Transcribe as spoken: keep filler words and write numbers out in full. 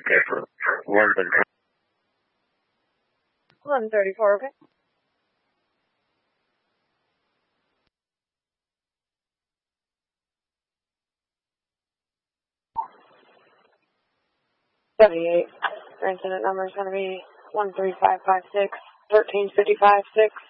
Okay, for London. eleven thirty-four, okay. seventy-eight. Your incident number is going to be one three five five six, one three five five six.